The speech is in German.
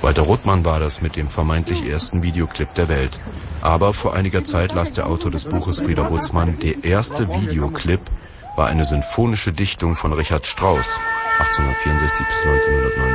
Walter Ruttmann war das mit dem vermeintlich ersten Videoclip der Welt. Aber vor einiger Zeit las der Autor des Buches Frieder Butzmann, der erste Videoclip war eine sinfonische Dichtung von Richard Strauss, 1864 bis 1909.